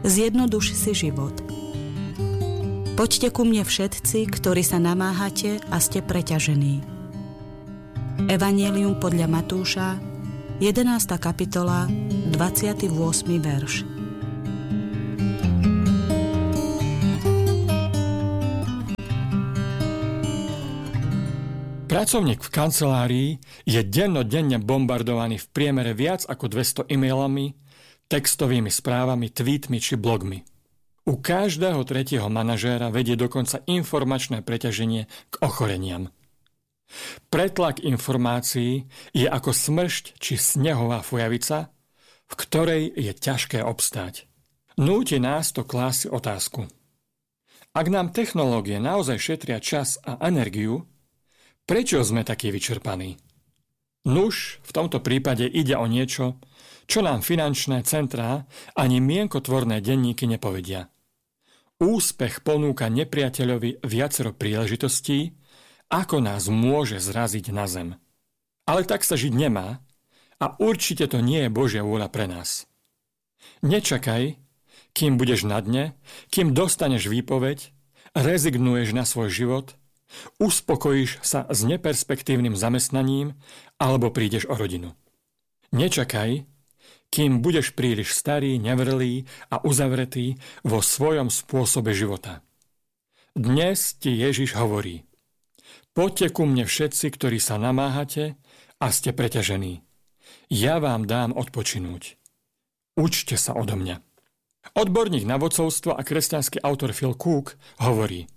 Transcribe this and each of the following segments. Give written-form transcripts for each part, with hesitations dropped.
Zjednoduš si život. Poďte ku mne všetci, ktorí sa namáhate a ste preťažení. Evanjelium podľa Matúša, 11. kapitola, 28. verš. Pracovník v kancelárii je dennodenne bombardovaný v priemere viac ako 200 e-mailami, textovými správami, tweetmi či blogmi. U každého tretieho manažéra vedie dokonca informačné preťaženie k ochoreniam. Pretlak informácií je ako smršť či snehová fujavica, v ktorej je ťažké obstáť. Núti nás to klásť otázku. Ak nám technológie naozaj šetria čas a energiu, prečo sme takí vyčerpaní? Nuž, v tomto prípade ide o niečo, čo nám finančné centrá ani mienkotvorné denníky nepovedia. Úspech ponúka nepriateľovi viacero príležitostí, ako nás môže zraziť na zem. Ale tak sa žiť nemá a určite to nie je Božia vôľa pre nás. Nečakaj, kým budeš na dne, kým dostaneš výpoveď, rezignuješ na svoj život, uspokojíš sa s neperspektívnym zamestnaním alebo prídeš o rodinu. Nečakaj, kým budeš príliš starý, nevrlý a uzavretý vo svojom spôsobe života. Dnes ti Ježiš hovorí: poďte ku mne všetci, ktorí sa namáhate a ste preťažení. Ja vám dám odpočinúť. Učte sa odo mňa. Odborník na vodcovstvo a kresťanský autor Phil Cook hovorí: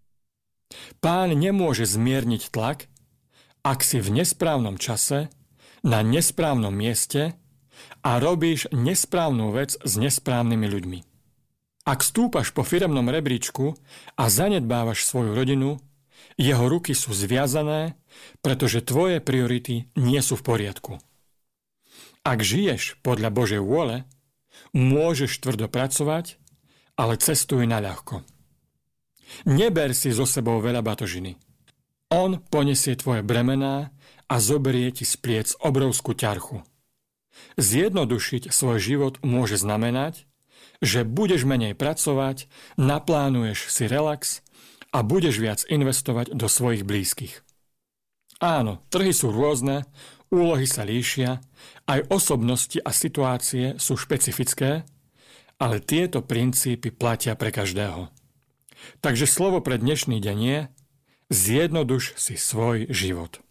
Pán nemôže zmierniť tlak, ak si v nesprávnom čase, na nesprávnom mieste a robíš nesprávnu vec s nesprávnymi ľuďmi. Ak stúpaš po firemnom rebríčku a zanedbávaš svoju rodinu, jeho ruky sú zviazané, pretože tvoje priority nie sú v poriadku. Ak žiješ podľa Božej vôle, môžeš tvrdo pracovať, ale cestuj naľahko. Neber si so sebou veľa batožiny. On poniesie tvoje bremená a zoberie ti z pliec obrovskú ťarchu. Zjednodušiť svoj život môže znamenať, že budeš menej pracovať, naplánuješ si relax a budeš viac investovať do svojich blízkych. Áno, trhy sú rôzne, úlohy sa líšia, aj osobnosti a situácie sú špecifické, ale tieto princípy platia pre každého. Takže slovo pre dnešný deň je: zjednoduš si svoj život.